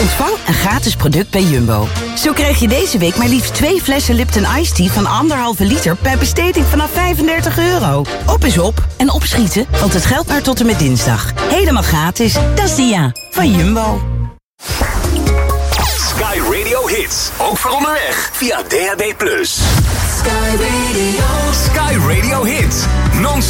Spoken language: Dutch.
Ontvang een gratis product bij Jumbo. Zo krijg je deze week maar liefst 2 flessen Lipton Ice Tea van 1,5 liter... per besteding vanaf €35. Op is op en opschieten, want het geldt maar tot en met dinsdag. Helemaal gratis. Dat is Dia van Jumbo. Sky Radio Hits. Ook voor onderweg via DAB+. Sky Radio. Sky Radio Hits. Non-stop